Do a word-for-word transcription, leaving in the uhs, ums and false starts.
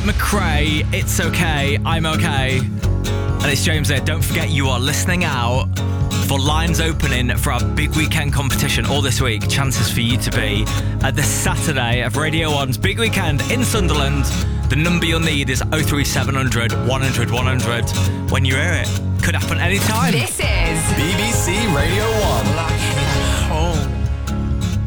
McRae, It's Okay, I'm Okay. And it's James here. Don't forget you are listening out for lines opening for our big weekend competition all this week. Chances for you to be at the Saturday of Radio one's Big Weekend in Sunderland. The number you'll need is oh three seven hundred, one hundred, one hundred. When you hear it, could happen anytime. This is B B C Radio one.